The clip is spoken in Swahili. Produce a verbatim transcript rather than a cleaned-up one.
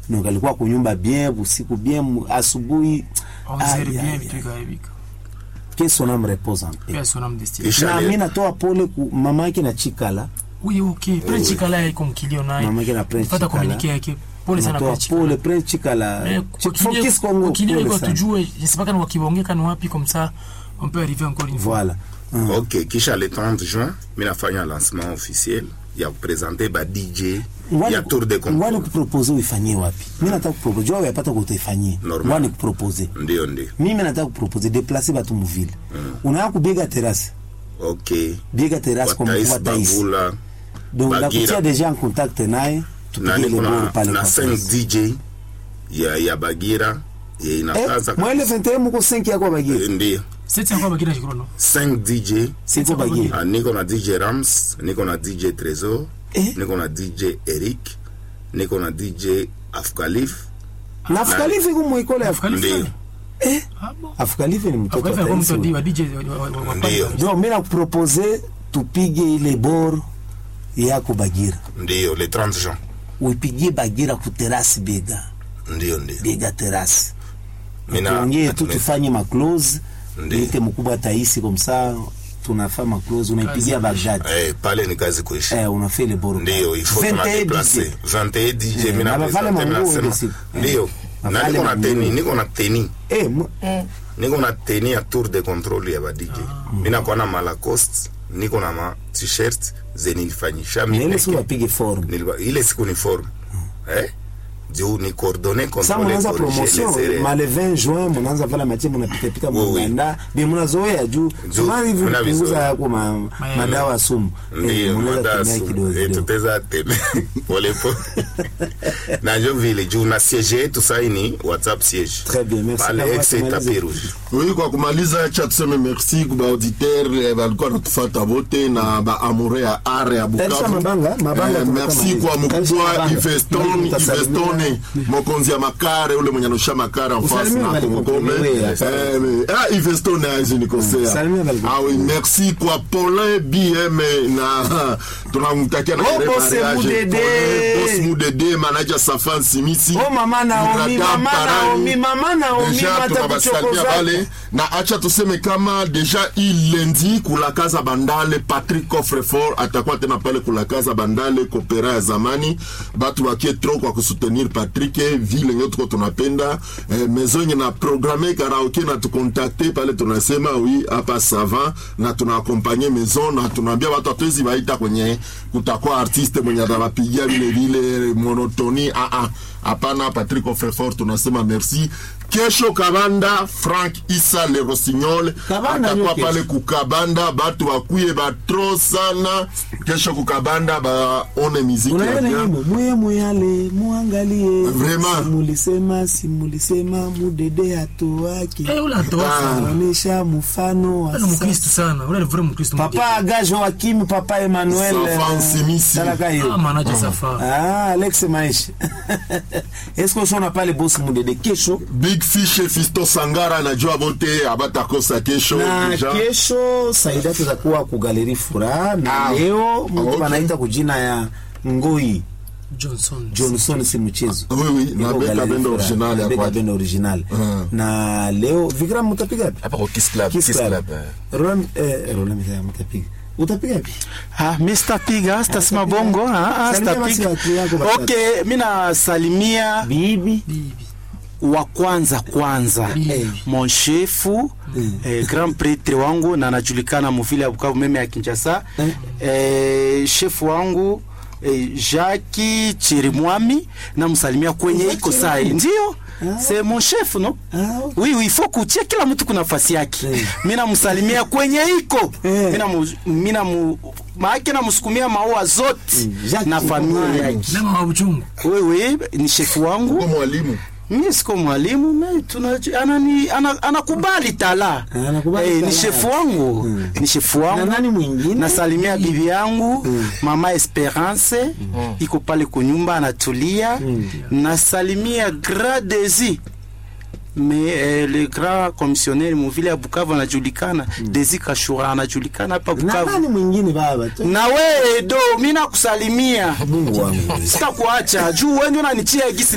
Donc alikuwa kunyumba bien, usiku bien, asubuhi on bien vitu kaibika. Que son âme repose en paix. Que son âme destinée. Na mimi natoa pole ku mama yake na Chikala. Oui, OK. Prince Chikala yako mkilio naye. Mama yake na Prince Chikala. Fata communiquer yake. Pole sana Prince Chikala. Pole Prince Chikala. Focus Congo. Kilio iko tujue, je sais pas kana wakibongeka ni wapi comme ça on peut arriver encore une fois. Voilà. Hum. OK, kisha le trente juin, mimi nafanya lancement officiel ya présenter ba D J ya tour de contrôle. Wani kupropose uifanyie wapi? Mimi nataka kupropose, jua yapata kutoifanyia. Wani kupropose. Ndio ndio. Mimi nataka kupropose déplacer batu mvile. Mm. Unaya kubiega terrasse. OK. Biega terrasse comme kwa Taïs. Donc la kutia déjà en contact naye. Tupige le bord pale. Na cinq D J ya ya Bagira ya inakaza. Eh, mwele vingt et un mko cinq ya kwa Bagira. Ndio. C'est quoi Bagira jikrono? cinq D J. C'est quoi Bagira? Niko na D J Rams, niko na D J Trésor. Eh? Niko na D J Eric, niko na D J Afkalif. Na Afkalif iko mwikole Afkalif. Ndio. Eh? Afkalif ni mtoto wa mtu ndiye D J. Ndio. Ndio mimi na kupropose tupige ile bor yako Bagira. Ndio le trente juin. Uipigie Bagira ku terrasse Bega. Ndio ndio. Bega terrasse. Mina tuongee tu tufanye ma close. Ndio mkubwa Taisi comme ça. Tunafanya close unaipigia Baghdad. Eh, pale ni kazi kuishi. Eh, unafanya le boro. Ndio, il faut te déplacer. vingt et un D J mimi na presenter. Ndio. Na niko na teni, niko na teni. Eh, niko na teni ya tour de contrôle ya ba D J. Mimi na kwa na Malacoste, niko na ma t-shirt zenilifanyisha mimi. Ile siku apige form. Ile siku ni form. Eh? Dieu ni coordonné contre ça mnaanza promotion ma le vingt juin mnaanza fanya machi mnapita pita mnaenda bi mnazoea juu sema hivi kupunguza yako madawa sumu mnaanza kidogo et tuteza teme pole pole na jo vile juu na siège tout ça ini WhatsApp siège très bien merci pale c'est tapis rouge. Oui, kwa kumaliza acha tuseme merci kwa auditeur walikuwa natufuata wote na ba amore ya are ya Bukavu. Mabanga mabanga merci kwa mkubwa Iveston Iveston mokonzi ya makare ule mwenye anosha makare en face na Kongome. Eh ah Iveston azinikosea. Ah oui, merci kwa Paulin B M na tunamtakia na mariage. Boss Mudede manager Safan Simisi. Oh mama Naomi mama Naomi mama Naomi matakuchokoza vale na acha tuseme kama deja il lundi kula Casa Bandale Patrick Coffrefort atakuwa tena pale kula Casa Bandale kopera ya zamani batu wakie trop kwa kusutenir Patrick vile nyoto tunapenda eh, maison na programmer karaoke na tukontakte pale tunasema oui hapa sava na tunaaccompagner maison na tunaambia watu watezi waita kwenye kutakuwa artiste mwenye atawapigia vile vile monotoni a a hapana. Patrick Coffrefort tunasema merci. Kesho Kabanda Frank Issa Le Rossignol atakuwa pale kukabanda batu wakuye batro sana kesho kukabanda ba one muziki ya mwe muyale muangalie vraiment mulisema simulisema Mudede ato wake eh ula to anaonesha mfano wa Mkristo sana ule ni vraiment Mkristo papa Agajo Hakim papa Emmanuel ah manager Safa ah Alex Maish est-ce qu'on a pale boss Mudede kesho Big Fish Fisto Sangara na jua bote abatakosa kesho deja. Kesho Saida tutakuwa ku Galerie Fura na ah, leo mtu okay. Anaita kujina ya Ngoi Johnson Johnson si mchezo. Oui oui, na beka bendo original ya kwa bendo original. Uh-huh. Na leo Vikram mtapiga wapi? Hapa kwa Kiss Club, Kiss Club. Roland eh Roland mtapiga. Utapiga wapi? Ah, Mister Piga, stasema bongo, ah, stapiga. Okay, mimi na salimia bibi bibi wa kwanza kwanza hey. Mon chefu hey. eh, grand prêtre wangu na anajulikana mvile ya Bukavu meme ya Kinshasa hey. eh, chef wangu eh, Jackie Chirimwami na msalimia kwenye iko sai ndio ah. C'est mon chef no ah, okay. Oui oui, il faut kutia kila mtu kuna nafasi yake hey. Mimi namsalimia kwenye iko mimi na mimi na maana na msukumia maua zote mm. Na familia yake na mabuchungu. Oui oui, ni chef wangu kwa mwalimu. Mimi siko mwalimu, mimi tuna anani anakubali tala. Anakubali eh, ni chef wangu. Hmm. Ni chef wangu. Na nani mwingine? Nasalimia bibi yangu, hmm. Mama Esperance, hmm. Iko pale kunyumba anatulia. Hmm. Nasalimia Grand Desi. Mais euh, le grand commissionnaire mvile ya Bukavu anajulikana, hmm. Desi Kashura anajulikana hapa Bukavu. Na nani mwingine baba? Na wewe do mimi nakusalimia. Mungu wangu. Sitakuacha. Juu wewe ndio unanitia gisi